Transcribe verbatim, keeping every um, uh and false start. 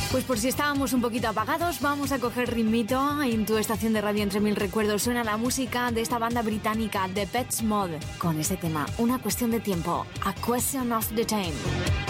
Pues por si estábamos un poquito apagados, vamos a coger ritmito. En tu estación de radio Entre Mil Recuerdos suena la música de esta banda británica Depeche Mode con ese tema, Una cuestión de tiempo, A Question of the Time.